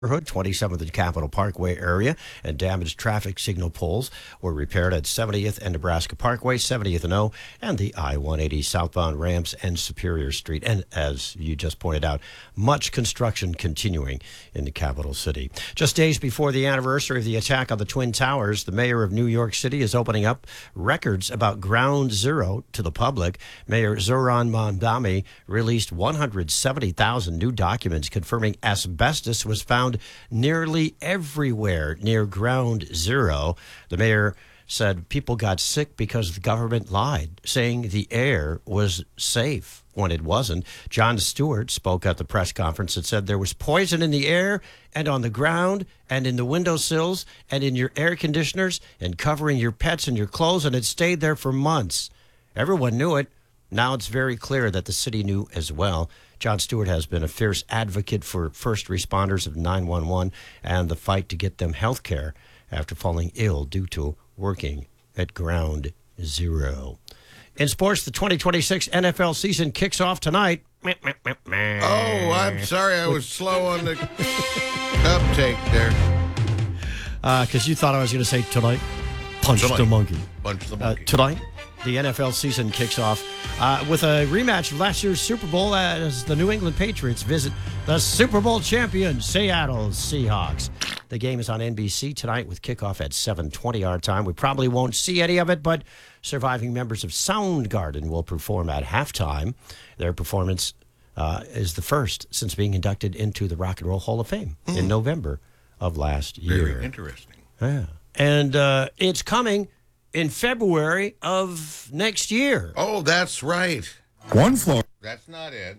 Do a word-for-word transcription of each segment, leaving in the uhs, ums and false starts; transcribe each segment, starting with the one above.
neighborhood, twenty-seventh and Capitol Parkway area, and damaged traffic signal poles were repaired at seventieth and Nebraska Parkway, seventieth and O, and the I one eighty southbound ramps and Superior Street. And as you just pointed out, much construction continuing in the capital city. Just days before the anniversary of the attack on the Twin Towers, the mayor of New York City is opening up records about Ground Zero to the public. Mayor Zohran Mamdani released one hundred seventy thousand new documents confirming asbestos was found nearly everywhere near Ground Zero. The mayor said people got sick because the government lied, saying the air was safe when it wasn't. Jon Stewart spoke at the press conference and said there was poison in the air and on the ground and in the windowsills and in your air conditioners and covering your pets and your clothes, and it stayed there for months. Everyone knew it. Now it's very clear that the city knew as well. Jon Stewart has been a fierce advocate for first responders of nine one one and the fight to get them health care after falling ill due to working at Ground Zero. In sports, the twenty twenty-six N F L season kicks off tonight. Oh, I'm sorry. I was slow on the uptake there. Because uh, you thought I was going to say tonight, punch tonight. the monkey. Punch the monkey. Uh, tonight, the N F L season kicks off uh, with a rematch of last year's Super Bowl as the New England Patriots visit the Super Bowl champion Seattle Seahawks. The game is on N B C tonight with kickoff at seven twenty our time. We probably won't see any of it, but surviving members of Soundgarden will perform at halftime. Their performance uh, is the first since being inducted into the Rock and Roll Hall of Fame mm. in November of last year. Very interesting. Yeah. And uh, it's coming in February of next year. Oh, that's right. One floor. That's not it.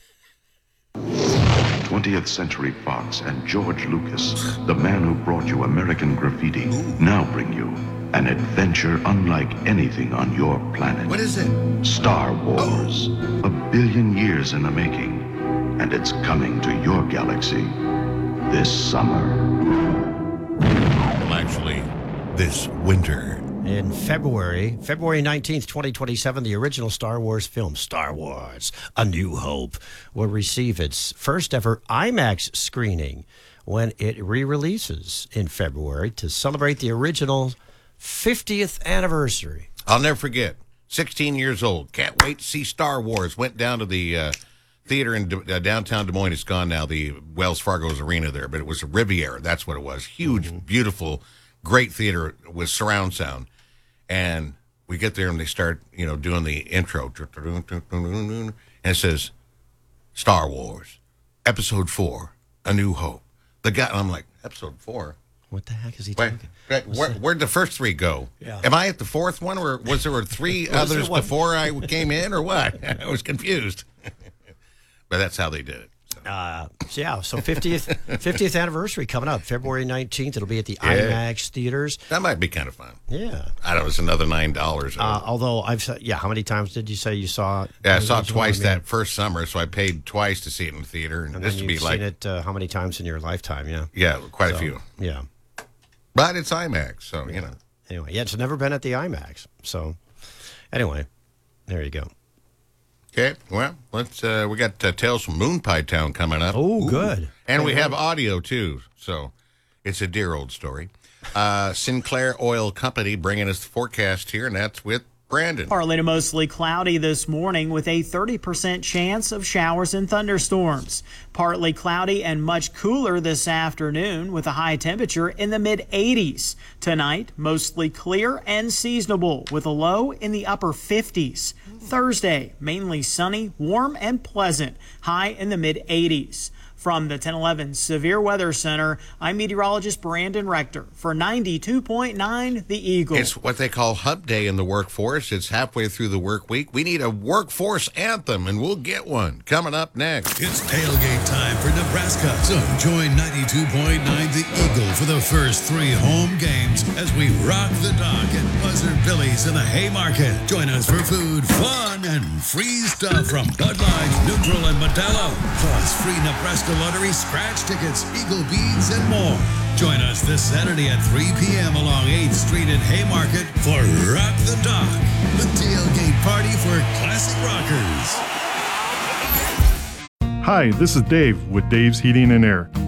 twentieth Century Fox and George Lucas, the man who brought you American Graffiti, now bring you an adventure unlike anything on your planet. What is it? Star Wars. Oh. A billion years in the making, and it's coming to your galaxy this summer. Well, actually, this winter. In February, February nineteenth, twenty twenty-seven, the original Star Wars film, Star Wars: A New Hope, will receive its first ever IMAX screening when it re-releases in February to celebrate the original fiftieth anniversary. I'll never forget. sixteen years old. Can't wait to see Star Wars. Went down to the uh, theater in uh, downtown Des Moines. It's gone now, the Wells Fargo's arena there, but it was a Riviera. That's what it was. Huge, mm-hmm. beautiful, great theater with surround sound. And we get there and they start, you know, doing the intro. And it says, Star Wars, Episode four, A New Hope. The guy, I'm like, Episode four? What the heck is he Wait, talking? Where, where, where'd the first three go? Yeah. Am I at the fourth one, or was there three others before I came in, or what? I was confused. But that's how they did it. So. Uh, so yeah, so fiftieth fiftieth anniversary coming up, February nineteenth. It'll be at the Yeah. IMAX theaters. That might be kind of fun. Yeah. I don't know, it's another nine dollars. Uh, although I've said, yeah, how many times did you say you saw it? Yeah, I saw it twice that first summer, so I paid twice to see it in the theater. And, And this then would you've be like, seen it uh, how many times in your lifetime? Yeah. yeah, quite So, a few. Yeah. But it's IMAX, so, you know. Anyway, yeah, it's never been at the IMAX. So, anyway, there you go. Okay, well, let's. Uh, we got uh, Tales from Moon Pie Town coming up. Oh, good. And we have audio, too, so it's a dear old story. Uh, Sinclair Oil Company bringing us the forecast here, and that's with Brandon. Partly to mostly cloudy this morning with a thirty percent chance of showers and thunderstorms. Partly cloudy and much cooler this afternoon with a high temperature in the mid eighties. Tonight, mostly clear and seasonable with a low in the upper fifties. Thursday, mainly sunny, warm and pleasant, high in the mid eighties. From the ten eleven Severe Weather Center, I'm meteorologist Brandon Rector for ninety-two point nine The Eagle. It's what they call hump day in the workforce. It's halfway through the work week. We need a workforce anthem, and we'll get one coming up next. It's tailgate time for Nebraska. So join ninety-two point nine The Eagle for the first three home games as we rock the dock at Buzzard Billy's in the Haymarket. Join us for food, fun, and free stuff from Bud Light, Neutral, and Modelo. Plus free Nebraska Lottery scratch tickets, Eagle beads, and more. Join us this Saturday at three p.m. along eighth Street in Haymarket for Rock the Dock, the tailgate party for classic rockers. Hi, this is Dave with Dave's Heating and Air.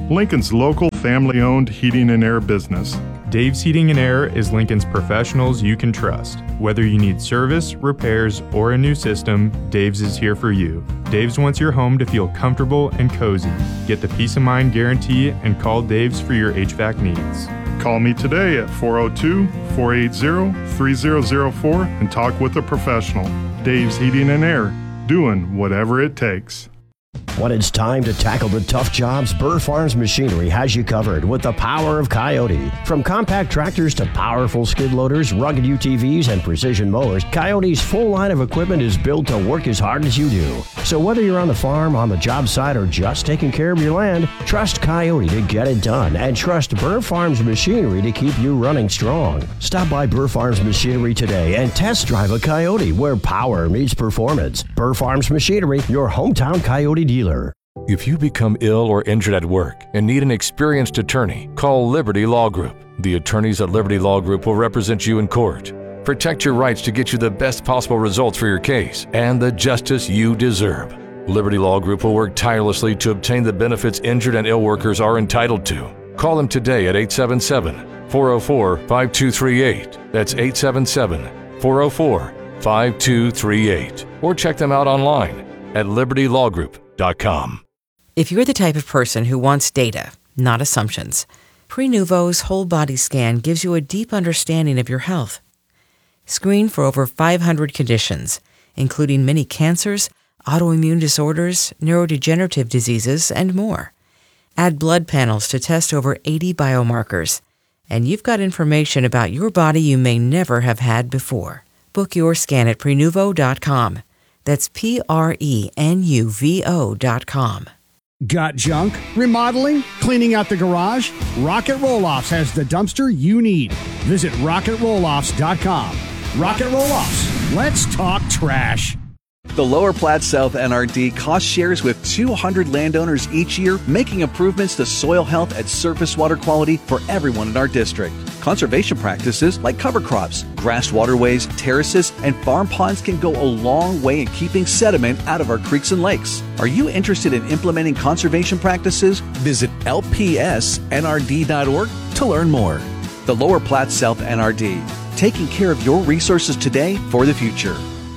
Lincoln's local family-owned heating and air business. Dave's Heating and Air is Lincoln's professionals you can trust. Whether you need service, repairs, or a new system, Dave's is here for you. Dave's wants your home to feel comfortable and cozy. Get the peace of mind guarantee and call Dave's for your H V A C needs. Call me today at four oh two, four eight zero, three zero zero four and talk with a professional. Dave's Heating and Air, doing whatever it takes. When it's time to tackle the tough jobs, Burr Farms Machinery has you covered with the power of Coyote. From compact tractors to powerful skid loaders, rugged U T Vs, and precision mowers, Coyote's full line of equipment is built to work as hard as you do. So whether you're on the farm, on the job site, or just taking care of your land, trust Coyote to get it done, and trust Burr Farms Machinery to keep you running strong. Stop by Burr Farms Machinery today and test drive a Coyote where power meets performance. Burr Farms Machinery, your hometown Coyote dealer. If you become ill or injured at work and need an experienced attorney, call Liberty Law Group. The attorneys at Liberty Law Group will represent you in court. Protect your rights to get you the best possible results for your case and the justice you deserve. Liberty Law Group will work tirelessly to obtain the benefits injured and ill workers are entitled to. Call them today at eight seven seven, four oh four, five two three eight. That's eight seven seven, four oh four, five two three eight. Or check them out online at liberty law group dot com. If you're the type of person who wants data, not assumptions, Prenuvo's whole body scan gives you a deep understanding of your health. Screen for over five hundred conditions, including many cancers, autoimmune disorders, neurodegenerative diseases, and more. Add blood panels to test over eighty biomarkers, and you've got information about your body you may never have had before. Book your scan at prenuvo dot com. That's P R E N U V O dot com. Got junk? Remodeling? Cleaning out the garage? Rocket Roll-Offs has the dumpster you need. Visit rocket roll offs dot com. Rocket Roll-Offs. Let's talk trash. The Lower Platte South N R D cost shares with two hundred landowners each year, making improvements to soil health and surface water quality for everyone in our district. Conservation practices like cover crops, grass waterways, terraces, and farm ponds can go a long way in keeping sediment out of our creeks and lakes. Are you interested in implementing conservation practices? Visit L P S N R D dot org to learn more. The Lower Platte South N R D, taking care of your resources today for the future.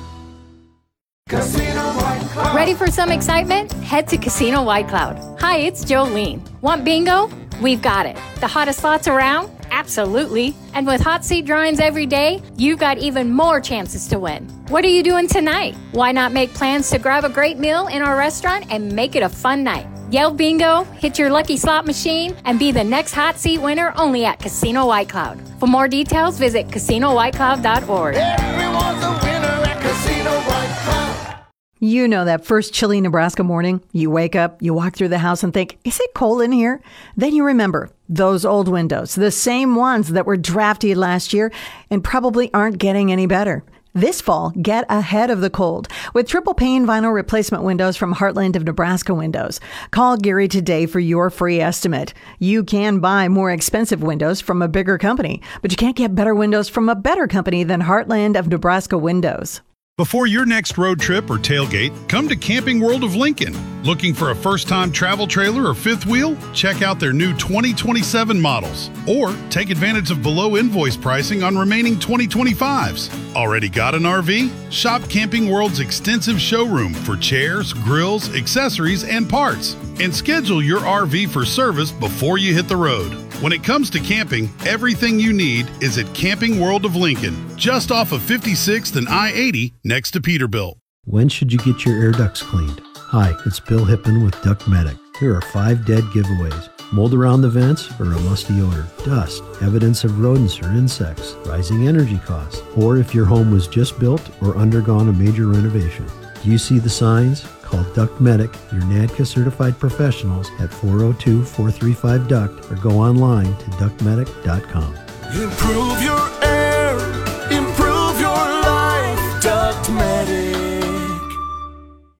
Ready for some excitement? Head to Casino White Cloud. Hi, it's Jolene. Want bingo? We've got it. The hottest slots around? Absolutely. And with hot seat drawings every day, you've got even more chances to win. What are you doing tonight? Why not make plans to grab a great meal in our restaurant and make it a fun night? Yell bingo, hit your lucky slot machine, and be the next hot seat winner only at Casino White Cloud. For more details, visit casino white cloud dot org. Everyone's a winner at Casino White Cloud. You know that first chilly Nebraska morning, you wake up, you walk through the house and think, is it cold in here? Then you remember those old windows, the same ones that were drafty last year and probably aren't getting any better. This fall, get ahead of the cold with triple pane vinyl replacement windows from Heartland of Nebraska Windows. Call Gary today for your free estimate. You can buy more expensive windows from a bigger company, but you can't get better windows from a better company than Heartland of Nebraska Windows. Before your next road trip or tailgate, come to Camping World of Lincoln. Looking for a first-time travel trailer or fifth wheel? Check out their new twenty twenty-seven models. Or take advantage of below invoice pricing on remaining twenty twenty-fives. Already got an R V? Shop Camping World's extensive showroom for chairs, grills, accessories, and parts. And schedule your R V for service before you hit the road. When it comes to camping, everything you need is at Camping World of Lincoln, just off of fifty-sixth and I eighty next to Peterbilt. When should you get your air ducts cleaned? Hi, it's Bill Hippen with Duct Medic. Here are five dead giveaways. Mold around the vents or a musty odor, dust, evidence of rodents or insects, rising energy costs, or if your home was just built or undergone a major renovation. Do you see the signs? Call Duct Medic, your NADCA certified professionals at four oh two, four three five, D U C T or go online to duct medic dot com. Improve your air, improve your life, Duct Medic.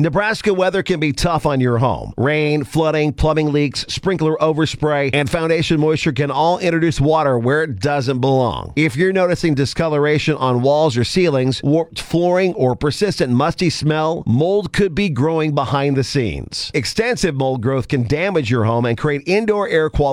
Nebraska weather can be tough on your home. Rain, flooding, plumbing leaks, sprinkler overspray, and foundation moisture can all introduce water where it doesn't belong. If you're noticing discoloration on walls or ceilings, warped flooring, or persistent musty smell, mold could be growing behind the scenes. Extensive mold growth can damage your home and create indoor air quality